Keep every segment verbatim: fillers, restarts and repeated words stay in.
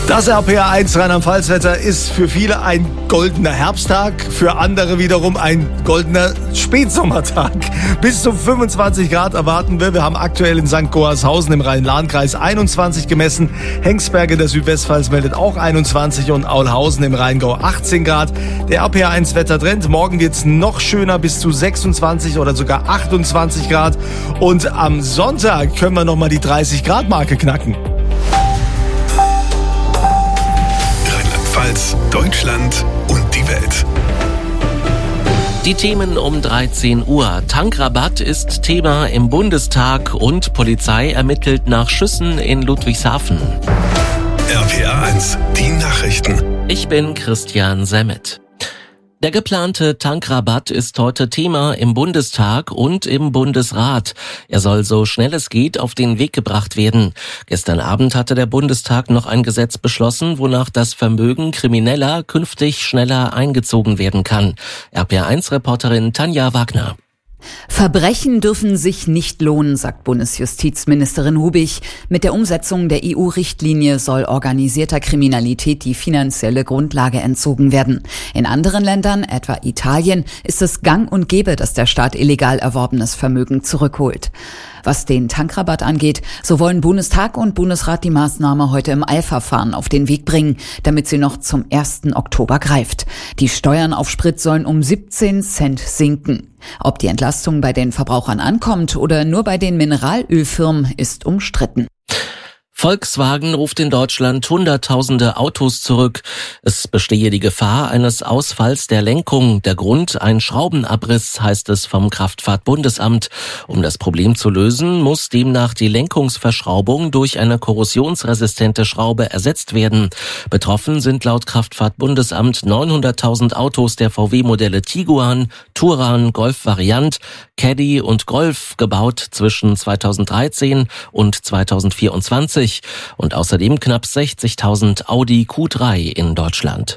Das R P R eins Rheinland-Pfalz-Wetter ist für viele ein goldener Herbsttag, für andere wiederum ein goldener Spätsommertag. Bis zu fünfundzwanzig Grad erwarten wir. Wir haben aktuell in Sankt Goarshausen im Rhein-Lahn-Kreis einundzwanzig gemessen. Hengsberg in der Südwestpfalz meldet auch einundzwanzig und Aulhausen im Rheingau achtzehn Grad. Der R P R eins Wettertrend. Morgen wird es noch schöner, bis zu sechsundzwanzig oder sogar achtundzwanzig Grad. Und am Sonntag können wir nochmal die dreißig Grad Marke knacken. Rheinland-Pfalz, Deutschland und die Welt. Die Themen um dreizehn Uhr. Tankrabatt ist Thema im Bundestag und Polizei ermittelt nach Schüssen in Ludwigshafen. R P R eins, die Nachrichten. Ich bin Christian Semmet. Der geplante Tankrabatt ist heute Thema im Bundestag und im Bundesrat. Er soll so schnell es geht auf den Weg gebracht werden. Gestern Abend hatte der Bundestag noch ein Gesetz beschlossen, wonach das Vermögen Krimineller künftig schneller eingezogen werden kann. R P R eins Reporterin Tanja Wagner. Verbrechen dürfen sich nicht lohnen, sagt Bundesjustizministerin Hubig. Mit der Umsetzung der E U-Richtlinie soll organisierter Kriminalität die finanzielle Grundlage entzogen werden. In anderen Ländern, etwa Italien, ist es gang und gäbe, dass der Staat illegal erworbenes Vermögen zurückholt. Was den Tankrabatt angeht, so wollen Bundestag und Bundesrat die Maßnahme heute im Eilverfahren auf den Weg bringen, damit sie noch zum ersten Oktober greift. Die Steuern auf Sprit sollen um siebzehn Cent sinken. Ob die Entlastung bei den Verbrauchern ankommt oder nur bei den Mineralölfirmen, ist umstritten. Volkswagen ruft in Deutschland Hunderttausende Autos zurück. Es bestehe die Gefahr eines Ausfalls der Lenkung. Der Grund ein Schraubenabriss, heißt es vom Kraftfahrtbundesamt. Um das Problem zu lösen, muss demnach die Lenkungsverschraubung durch eine korrosionsresistente Schraube ersetzt werden. Betroffen sind laut Kraftfahrtbundesamt neunhunderttausend Autos der V W-Modelle Tiguan, Touran, Golf Variant, Caddy und Golf, gebaut zwischen zweitausenddreizehn und zweitausendvierundzwanzig. Und außerdem knapp sechzigtausend Audi Q drei in Deutschland.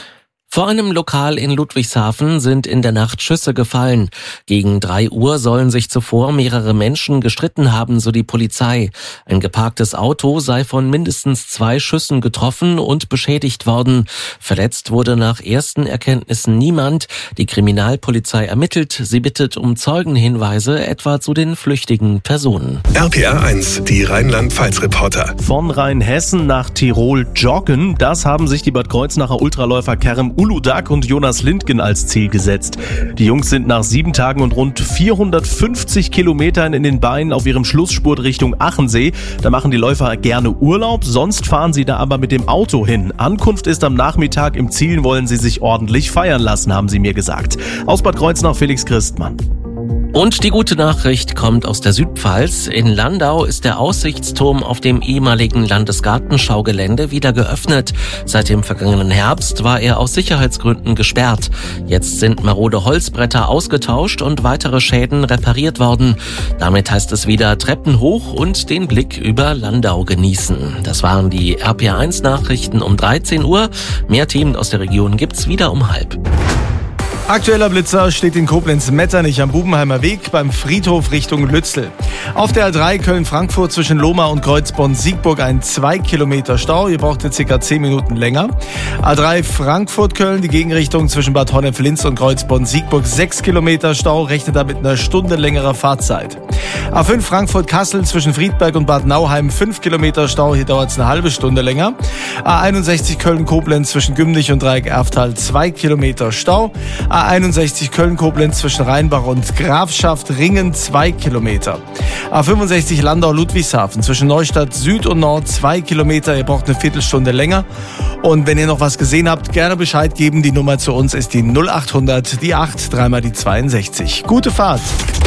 Vor einem Lokal in Ludwigshafen sind in der Nacht Schüsse gefallen. Gegen drei Uhr sollen sich zuvor mehrere Menschen gestritten haben, so die Polizei. Ein geparktes Auto sei von mindestens zwei Schüssen getroffen und beschädigt worden. Verletzt wurde nach ersten Erkenntnissen niemand. Die Kriminalpolizei ermittelt. Sie bittet um Zeugenhinweise, etwa zu den flüchtigen Personen. R P R eins, die Rheinland-Pfalz-Reporter. Von Rheinhessen nach Tirol joggen, das haben sich die Bad Kreuznacher Ultraläufer Kerem Uludag und Jonas Lindgen als Ziel gesetzt. Die Jungs sind nach sieben Tagen und rund vierhundertfünfzig Kilometern in den Beinen auf ihrem Schlussspurt Richtung Achensee. Da machen die Läufer gerne Urlaub, sonst fahren sie da aber mit dem Auto hin. Ankunft ist am Nachmittag, im Ziel wollen sie sich ordentlich feiern lassen, haben sie mir gesagt. Aus Bad Kreuznach Felix Christmann. Und die gute Nachricht kommt aus der Südpfalz. In Landau ist der Aussichtsturm auf dem ehemaligen Landesgartenschaugelände wieder geöffnet. Seit dem vergangenen Herbst war er aus Sicherheitsgründen gesperrt. Jetzt sind marode Holzbretter ausgetauscht und weitere Schäden repariert worden. Damit heißt es wieder Treppen hoch und den Blick über Landau genießen. Das waren die R P R eins Nachrichten um dreizehn Uhr. Mehr Themen aus der Region gibt's wieder um halb. Aktueller Blitzer steht in Koblenz-Metternich am Bubenheimer Weg beim Friedhof Richtung Lützel. Auf der A drei Köln-Frankfurt zwischen Lohmar und Kreuzborn-Siegburg ein zwei Kilometer Stau. Ihr braucht jetzt circa zehn Minuten länger. A drei Frankfurt-Köln, die Gegenrichtung zwischen Bad Honnef-Linz und Kreuzborn-Siegburg sechs Kilometer Stau, rechnet da mit einer Stunde längerer Fahrzeit. A fünf Frankfurt-Kassel zwischen Friedberg und Bad Nauheim fünf Kilometer Stau, hier dauert es eine halbe Stunde länger. A einundsechzig Köln-Koblenz zwischen Gümnich und Dreieck-Erftal zwei Kilometer Stau. A einundsechzig Köln-Koblenz zwischen Rheinbach und Grafschaft Ringen zwei Kilometer. A fünfundsechzig Landau-Ludwigshafen zwischen Neustadt Süd und Nord zwei Kilometer. Ihr braucht eine Viertelstunde länger. Und wenn ihr noch was gesehen habt, gerne Bescheid geben. Die Nummer zu uns ist die null achthundert, die acht, dreimal die zweiundsechzig. Gute Fahrt.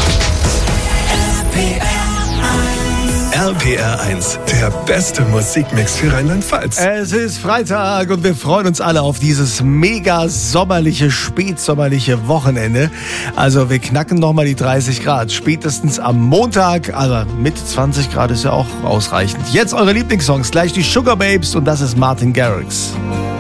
R P R eins, der beste Musikmix für Rheinland-Pfalz. Es ist Freitag und wir freuen uns alle auf dieses mega sommerliche, spätsommerliche Wochenende. Also wir knacken nochmal die dreißig Grad, spätestens am Montag, aber mit zwanzig Grad ist ja auch ausreichend. Jetzt eure Lieblingssongs, gleich die Sugar Babes und das ist Martin Garrix.